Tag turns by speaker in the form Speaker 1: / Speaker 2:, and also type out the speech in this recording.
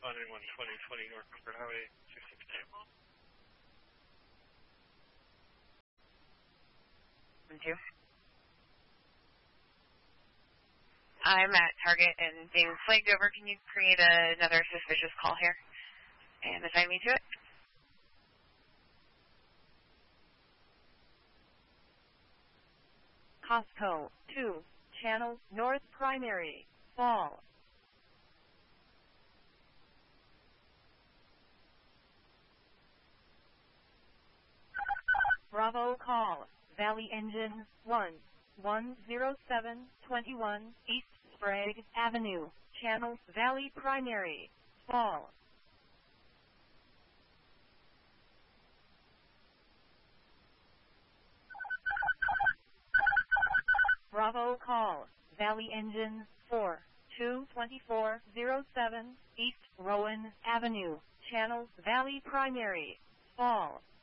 Speaker 1: responding 12020 North Concord Highway 62.
Speaker 2: Thank you. I'm at Target and being flagged over. Can you create another suspicious call here and assign me to it?
Speaker 3: Costco 2, Channel North Primary, Fall. Bravo call, Valley Engine 1, 10721 East Sprague Avenue, Channel Valley Primary, Fall. Bravo call, Valley Engine 4, 22407 East Rowan Avenue, Channel Valley Primary, Fall.